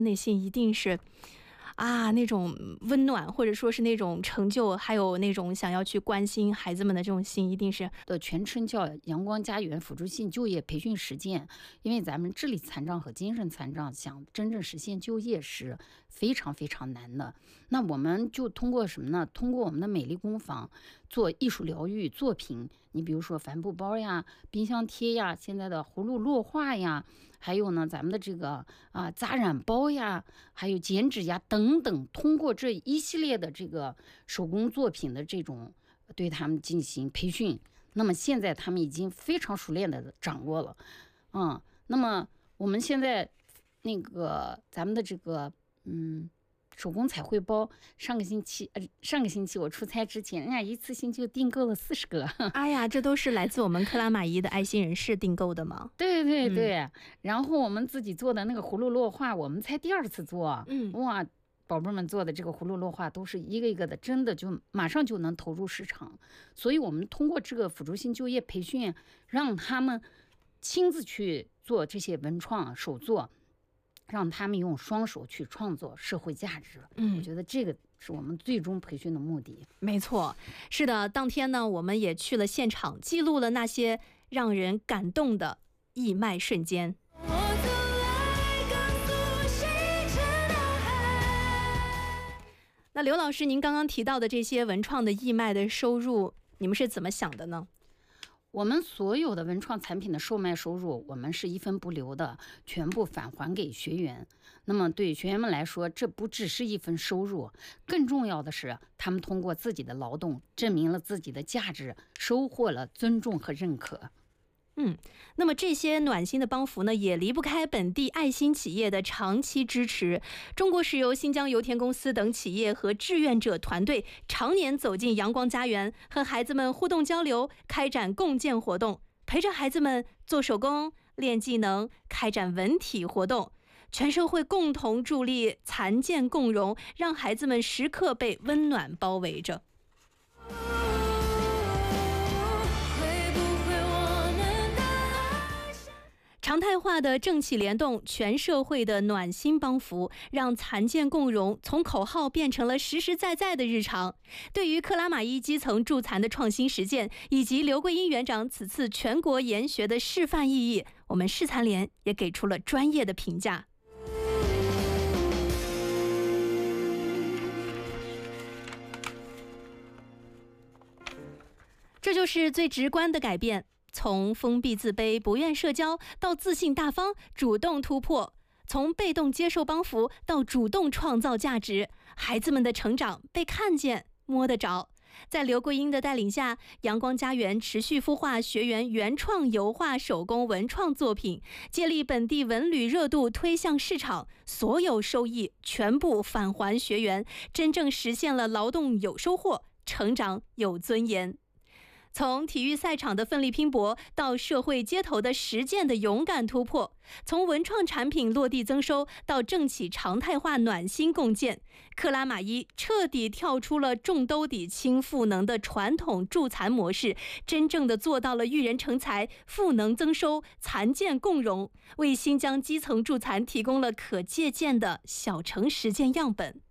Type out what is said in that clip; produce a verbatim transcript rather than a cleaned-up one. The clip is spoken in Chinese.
内心一定是啊，那种温暖，或者说是那种成就，还有那种想要去关心孩子们的这种心，一定是的全称叫阳光家园辅助性就业培训实践。因为咱们智力残障和精神残障想真正实现就业是非常非常难的。那我们就通过什么呢？通过我们的美丽工坊做艺术疗愈作品，你比如说帆布包呀、冰箱贴呀、现在的葫芦落画呀，还有呢咱们的这个啊扎染包呀，还有剪纸呀等等，通过这一系列的这个手工作品的这种对他们进行培训，那么现在他们已经非常熟练的掌握了。嗯，那么我们现在那个咱们的这个嗯手工彩绘包，上个星期呃上个星期我出差之前，人家一次性就订购了四十个。 哎呀，这都是来自我们克拉玛依的爱心人士订购的吗？ 对对对、嗯、然后我们自己做的那个葫芦落画，我们才第二次做。 嗯， 哇，宝贝们做的这个葫芦落画都是一个一个的，真的就马上就能投入市场。所以我们通过这个辅助性就业培训，让他们亲自去做这些文创手作，让他们用双手去创作社会价值。 嗯， 我觉得这个是我们最终培训的目的。 没错，是的，当天呢，我们也去了现场，记录了那些让人感动的义卖瞬间。那刘老师，您刚刚提到的这些文创的义卖的收入，你们是怎么想的呢？ 我们所有的文创产品的售卖收入，我们是一分不留的，全部返还给学员。那么对学员们来说，这不只是一份收入，更重要的是，他们通过自己的劳动证明了自己的价值，收获了尊重和认可。 嗯，那么这些暖心的帮扶呢，也离不开本地爱心企业的长期支持。中国石油、新疆油田公司等企业和志愿者团队常年走进阳光家园，和孩子们互动交流，开展共建活动，陪着孩子们做手工、练技能，开展文体活动。全社会共同助力残健共融，让孩子们时刻被温暖包围着。常态化的正气联动，全社会的暖心帮扶，让残健共融从口号变成了实实在在的日常。对于克拉玛依基层助残的创新实践，以及刘桂英园长此次全国研学的示范意义，我们市残联也给出了专业的评价。这就是最直观的改变，从封闭自卑、不愿社交到自信大方、主动突破，从被动接受帮扶到主动创造价值，孩子们的成长被看见、摸得着。在刘桂英的带领下，阳光家园持续孵化学员原创油画手工文创作品，借力本地文旅热度推向市场，所有收益全部返还学员，真正实现了劳动有收获，成长有尊严。从体育赛场的奋力拼搏到社会街头的实践的勇敢突破，从文创产品落地增收到政企常态化暖心共建，克拉玛依彻底跳出了重兜底轻赋能的传统助残模式，真正的做到了育人成才、赋能增收、残健共融，为新疆基层助残提供了可借鉴的小城实践样本。